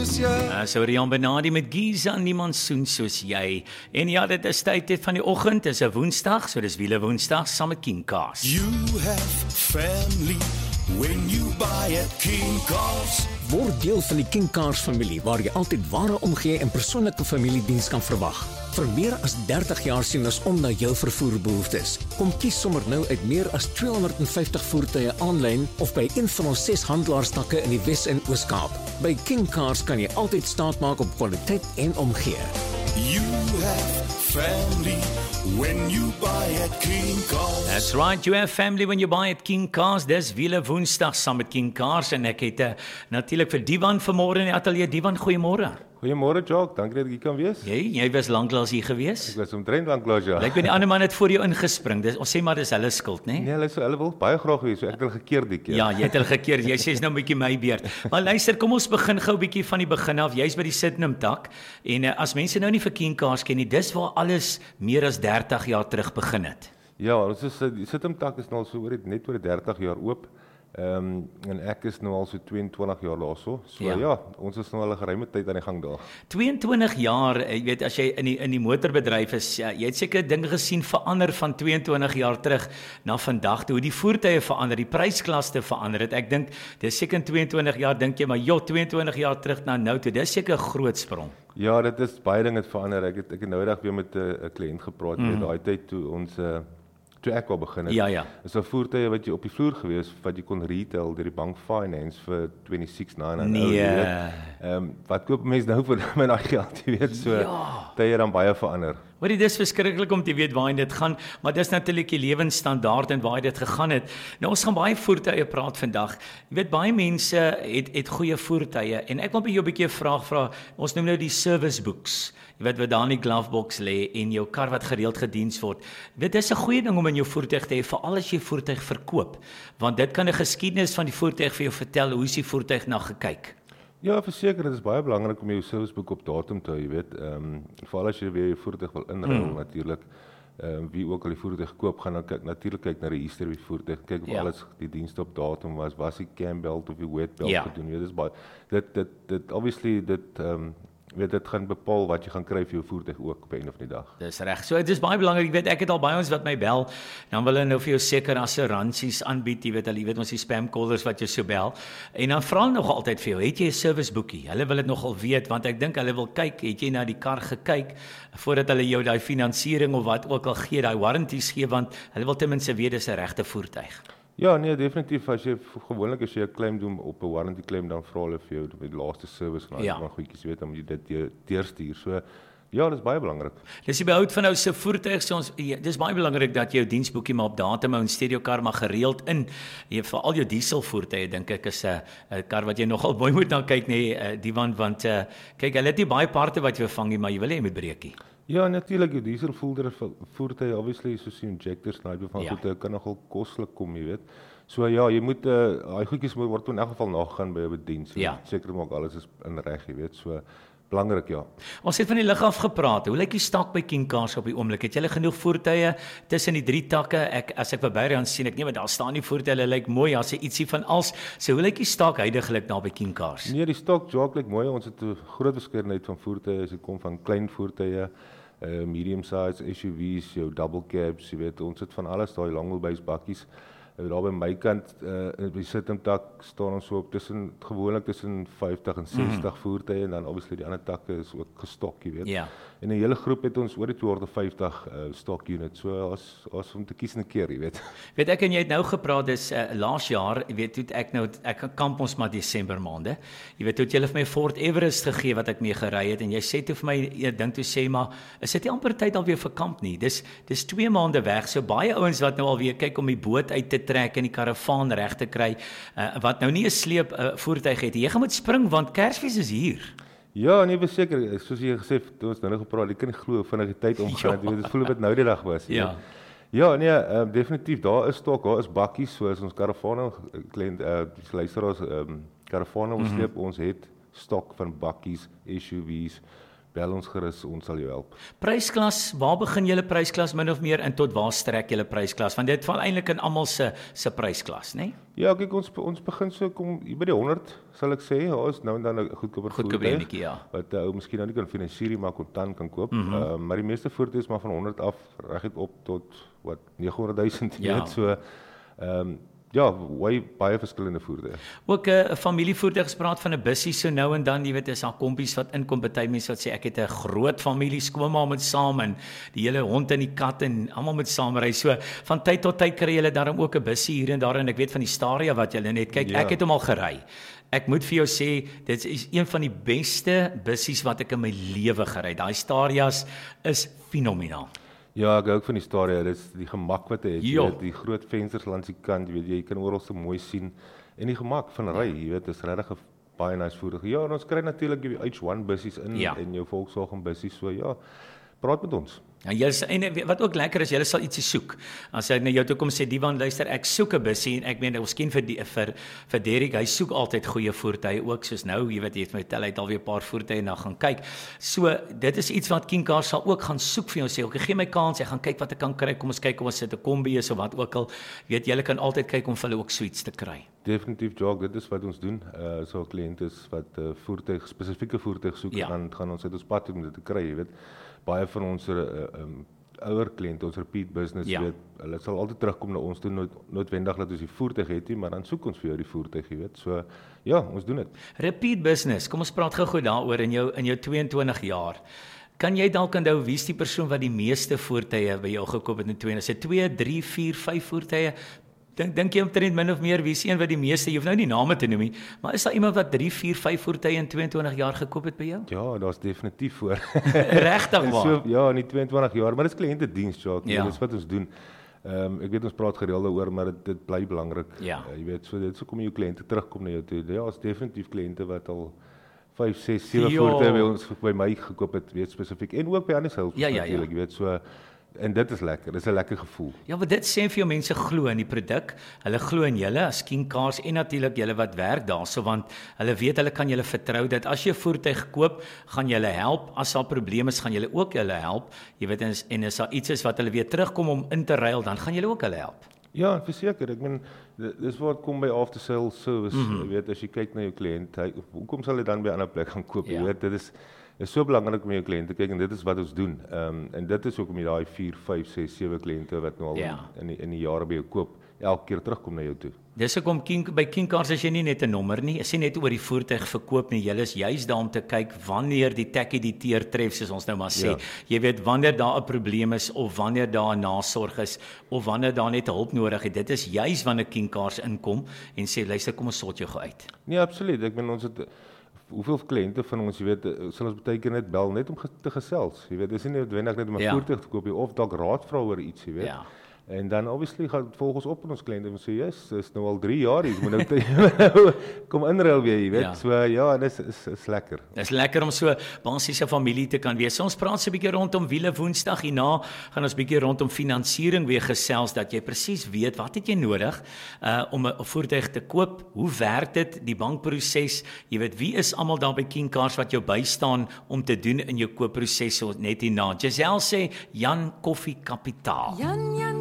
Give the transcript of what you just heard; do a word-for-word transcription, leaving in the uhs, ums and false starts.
soos jy. Uh, so Rian Benadi met Giza, niemand soen soos jy. En ja, dit is tyd van die oggend, dis 'n Woensdag, so dis wiele Woensdag saam met King Cars. You have family when you buy at King Cars. Word deel van die King Cars familie waar jy altyd ware omgee en persoonlike familiediens kan verwag. Vir meer as dertig jaar sien ons om na jou vervoerbehoeftes. Kom kies sommer nou uit meer as tweehonderdvyftig voertuie aanlyn of by een van ons ses handelaarstakke in die Wes- en Oos-Kaap. By King Cars kan jy altyd staat maak op kwaliteit en omgee. You have family when you buy at King Cars. That's right, you have family when you buy at King Cars. Dis wiele Woensdag saam met King Cars en ek het uh, natuurlik vir Divan vanmôre in die ateljee. Divan, goeiemôre. Goeiemôre Jacques, dankie dat ek hier kan wees. Jy, jy was lanklaas hier gewees? Ek was omtrent lanklaas, ja. Lyk my die ander man het voor jou ingespring. Dis ons sê maar dis hulle skuld, né? Nee, hulle so hulle wil baie graag wees, so ek het hulle gekeer die keer. Ja, jy het hulle gekeer. Jy sê is nou 'n bietjie my beurt. Maar luister, kom ons begin gou 'n bietjie van die begin af. Jy's by die Sydenham tak en uh, as mense nou nie vir King Cars ken nie, dis waar alles meer as dertig jaar terug begin het. Ja, ons is die Sydenham tak is nou al so oor net oor dertig jaar oop. Ehm um, en ek is nou al so tweeëntwintig jaar daarso. So ja. ja, ons is nou al 'n geruime tyd aan die gang daar. tweeëntwintig jaar, jy weet as jy in die in die motorbedryf is, ja, jy het seker dinge gesien verander van tweeëntwintig jaar terug na vandag toe, hoe die voertuie verander, die prysklasse verander het. Ek dink dis seker in tweeëntwintig jaar dink jy maar ja, tweeëntwintig jaar terug na nou toe. Dis seker 'n groot sprong. Ja, dit is baie dinge het verander. Ek het ek het nou eendag weer met 'n uh, kliënt gepraat mm. met daai tyd toe ons uh, toe ek al begin het. Ja, ja. Is 'n voertuie wat jy op die vloer gewees wat jy kon retail deur die bank finance vir twenty-six nine nine. Nee. Ehm um, wat koop mense nou vir my daai geld, jy weet, so ja. tye dan baie verander. Hoorie, dis verskriklik om te weet waar dit gaan, maar dis natuurlik die lewensstandaard en waar dit gegaan het. Nou ons gaan baie voertuie praat vandag. Jy weet baie mense het het goeie voertuie en ek wil by jou 'n bietjie 'n vraag vra. Ons noem nou die service books. Jy weet wat daar in die glovebox lê en jou kar wat gereeld gediens word. Jy weet dis 'n goeie ding om in jou voertuig te hê, veral as jy voertuig verkoop, want dit kan 'n geskiedenis van die voertuig vir jou vertel, hoe is die voertuig na gekyk. Ja, verseker, dit is baie belangrik om jou serviceboek op datum te hou, jy weet. Ehm um, veral as jy weer jou voertuig wil inruil mm. natuurlik. Ehm um, wie ook al die voertuig koop, gaan dan kyk natuurlik kyk na die history van die voertuig, kyk of ja. alles die dienste op datum was, was die cam belt of die wet belt ja. gedoen. Ja, dis baie dit dit dit obviously dit ehm um, weet dit gaan bepaal wat jy gaan kry vir jou voertuig ook op 'n einde van die dag. Dis reg. So dit is baie belangrik. Ek weet ek het al baie ons wat my bel, dan wil hulle nou vir jou seker assuransies aanbied, jy weet al, jy weet ons die spam callers wat jou so bel. En dan vra hulle nog altyd vir jou, het jy 'n service boekie? Hulle wil dit nogal weet want ek dink hulle wil kyk, het jy na die kar gekyk voordat hulle jou daai finansiering of wat ook al gee, daai warranties gee, want hulle wil ten minste weet dis 'n regte voertuig. Ja, nee, definitief as jy gewoonlik as jy 'n claim doen op 'n warranty claim dan vra hulle vir jou die laaste service van ja. daai goedjies, jy weet, dan moet jy dit deurstuur. So ja, dis baie belangrik. Dis die behoud van nou se voertuig, so ons ja, dis baie belangrik dat jy jou diensboekie maar op datum hou en steed jou kar maar gereeld in. Jy vir al jou diesel voertuie dink ek is 'n 'n kar wat jy nogal mooi moet na kyk nê, nee, die want want uh, kyk, hulle het nie baie parte wat jy vervang nie, maar jy wil hê jy moet breekie. Ja, natuurlik, jou diesel voertuie obviously soos die injectors nou van ja. goede kan nogal koslik kom, jy weet. So ja, jy moet daai uh, goedjies moet word in elk geval nagegaan by 'n bediens. So, ja. Seker maak alles is in reg, jy weet. So belangrik, ja. Ons het van die lig af gepraat. Hoe lyk die stak by King Cars op die oomblik? Het julle genoeg voertuie tussen die drie takke? Ek as ek verby dan sien ek nee, maar daar staan nie voertuie, hulle lyk mooi, daar's ietsie van als. So hoe lyk die stak heidaglik daar by King Cars? Nee, die stak Jacques lyk mooi. Ons het 'n groot verskeidenheid van voertuie. Dit kom van klein voertuie, uh, medium size S U V's, jou double cabs, jy weet, ons het van alles daai long wheelbase bakkies. Daar by my kant uh, by Sydenham tak staan ons so op tussen gewoonlik tussen vyftig en sestig mm. voertuie en dan obviously die ander takke is ook gestok, jy weet. Ja. En 'n hele groep het ons oor die tweehonderdvyftig uh, stock units. So as as om te kies 'n keer, jy weet. Weet ek en jy het nou gepraat dis uh, laas jaar, jy weet toe ek nou ek kamp ons maar Desember maande. Jy weet toe het jy vir my Ford Everest gegee wat ek mee gery het en jy sê toe vir my 'n ding toe sê maar is dit nie amper tyd alweer vir kamp nie. Dis dis twee maande weg. So baie ouens wat nou al weer kyk om die boot uit te trek en die karavaan reg te kry, uh, wat nou nie 'n sleep uh, voertuig het. Jy gaan moet spring want Kersfees is hier. Ja, nee, beseker, soos jy gesê het, toe ons nou nog gepraat, ek kan nie glo vinnig die tyd omgaan, jy weet, dit voel of dit nou die dag was. Ja. Ja, nee, uh, definitief, daar is stok, daar is bakkies, soos ons karavane, kliënt, uh, luisteraars, um, karavane ons sleep, ons het stok van bakkies, S U V's, bel ons gerus, ons sal jou help. Prysklas, waar begin julle prysklas min of meer en tot waar strek julle prysklas? Want dit val eintlik in almal se se prysklas, né? Nee? Ja, kyk ons ons begin so kom by die honderd, sal ek sê. Ja, is nou en dan 'n goedkoper voertuig. Ja. Wat ou uh, miskien nou nie kan finansier maar kontant kan koop. Mm -hmm. uh, maar die meeste voertuie is maar van honderd af reguit op tot wat negen honderdduisend, ja. weet so. Ehm um, Ja, way, baie verskillende voertuie. Ook 'n uh, familievoertuig gespraat van 'n bussie so nou en dan, jy weet, is daar kompies wat inkom, baie mense wat sê ek het 'n groot familie, skoonma met saam en die hele hond en die kat en almal met saam ry. So van tyd tot tyd kry julle daarom ook 'n bussie hier en daar en ek weet van die Staria wat julle net kyk, ja. Ek het hom al gery. Ek moet vir jou sê, dit is een van die beste bussies wat ek in my lewe gery. Daai Starias is fenomenaal. Ja, ek hou ook van die Staria, dit is die gemak wat hy het, jy Jo. weet, die groot vensters langs die kant, jy weet, jy kan oral so mooi sien, en die gemak van ry, jy weet, is regtig 'n baie nice voertuig. Ja, en ons kry natuurlik die H one bussies in, ja. en jou Volkswagen bussies, so ja, praat met ons. Ja, jy en wat ook lekker is, jy sal ietsie soek. As hy na jou toe kom sê, Divan, luister, ek soek 'n bussie en ek meen ons ken vir die, vir vir Derek, hy soek altyd goeie voertuie ook, soos nou, jy weet, jy het my tel uit alweer 'n paar voertuie na gaan kyk. So, dit is iets wat Kinkar sal ook gaan soek vir jou sê. Okay, gee my kans, ek gaan kyk wat ek kan kry. Kom ons kyk of ons sit 'n kombi is of wat ook al. Jy weet, julle kan altyd kyk om vir hulle ook suites te kry. Definitief, Jacques, dit is wat ons doen. Uh so kliënte is wat uh, voertuig spesifieke voertuig soek, ja. dan gaan ons uit ons pad om dit te kry, jy weet. Baie van ons uh, um, ouer kliënte, ons repeat business, ja. weet, hulle sal altyd terugkom na ons toe, nood, noodwendig dat ons die voertuig het nie, maar dan soek ons vir jou die voertuig, jy weet. So ja, ons doen dit. Repeat business. Kom ons praat gou-gou daaroor in jou in jou tweeëntwintig jaar. Kan jy dalk onthou wie is die persoon wat die meeste voertuie by jou gekoop het in tweeëntwintig? Is dit twee, drie, vier, vyf voertuie? Dink dink jy omtrent min of meer wie is een wat die meeste, jy hoef nou nie name te noem nie, maar is daar iemand wat drie, vier, vyf voertuie in tweeëntwintig jaar gekoop het by jou? Ja, daar's definitief voor. Regtig waar? So, ja, in die tweeëntwintig jaar, maar dit is kliëntediens, Jacques. Ja. Dit is wat ons doen. Ehm um, ek weet ons praat gereeld daaroor, maar dit, dit bly belangrik. Ja. Uh, jy weet, so dit so kom jou kliënte terugkom na jou toe. Ja, is definitief kliënte wat al vyf, ses, sewe voertuie by ons by my gekoop het, weet spesifiek en ook by ander sales ja, ja, natuurlik, ja. jy weet, so en dit is lekker, dit is 'n lekker gevoel. Ja, want dit sê vir jou mense glo in die produk, hulle glo in julle as Kinkars en natuurlik julle wat werk daarso, want hulle weet hulle kan julle vertrou dat as jy 'n voertuig koop, gaan julle help, as daar probleme is, gaan julle ook julle help. Jy weet en, en as daar iets is wat hulle weer terugkom om in te ruil, dan gaan julle ook hulle help. Ja, verseker, ek meen dis wat kom by after sales service, mm -hmm. jy weet as jy kyk na jou kliënt, hy, hoekom sal hy dan by 'n ander plek gaan koop? Ja. Jy weet, dit is Dit is so belangrik om jou kliënte kyk en dit is wat ons doen. Ehm um, en dit is hoekom jy daai vier, vyf, ses, sewe kliënte wat nou al ja. in die, in die jare by jou koop, elke keer terugkom na jou toe. Dis hoekom Kink by Kinkars is jy nie net 'n nommer nie, is nie net oor die voertuig verkoop nie, jy is juis daar om te kyk wanneer die tekkie die teer tref, soos ons nou maar sê. Ja. Jy weet wanneer daar 'n probleem is of wanneer daar 'n nasorg is of wanneer daar net hulp nodig het. Dit is juis wanneer Kinkars inkom en sê luister, kom ons sort jou gou uit. Nee, absoluut. Ek meen ons het hoeveel kliënte van ons, jy weet, sal ons baie keer net bel net om te gesels. Jy weet, dis nie noodwendig net om 'n ja. voertuig te koop of dalk raad vra oor iets, jy weet. Ja. En dan obviously gaan volg ons op in ons kliënte en sê, "Yes, dis nou al drie jaar, jy moet nou kom inruil weer, jy weet." Ja. So ja, dis is is lekker. Dis lekker om so basiese familie te kan wees. So, ons praat so 'n bietjie rondom wiele Woensdag hierna, gaan ons bietjie rondom finansiering weer gesels dat jy presies weet wat het jy nodig uh om 'n voertuig te koop, hoe werk dit, die bankproses, jy weet wie is almal daar by Kinkars wat jou bystaan om te doen in jou koopproses so net hierna. Giselle sê Jan Koffie Kapitaal. Jan Jan